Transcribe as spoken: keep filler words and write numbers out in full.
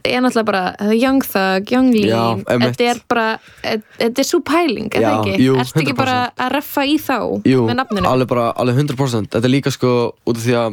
er náttúrulega bara Young Thug, Young Lean, þetta er bara þetta er svo pæling, er það ekki? Jú, ertu ekki bara að reffa í þá jú, með nafninu? alveg bara, alveg hundrað prósent þetta er líka sko út af því að